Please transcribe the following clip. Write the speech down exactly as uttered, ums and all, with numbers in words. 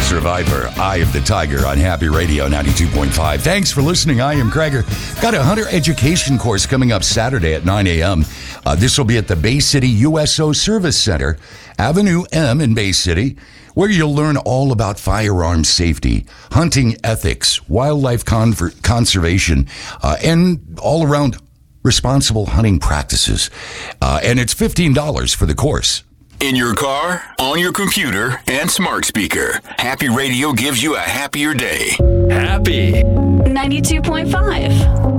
Survivor, Eye of the Tiger on Happy Radio ninety-two point five. Thanks for listening. I am Krager. Got a hunter education course coming up Saturday at nine a.m. Uh, this will be at the Bay City U S O Service Center, Avenue M in Bay City, where you'll learn all about firearm safety, hunting ethics, wildlife conver- conservation, uh, and all around responsible hunting practices. Uh, and it's fifteen dollars for the course. In your car, on your computer, and smart speaker, Happy Radio gives you a happier day. Happy ninety-two point five.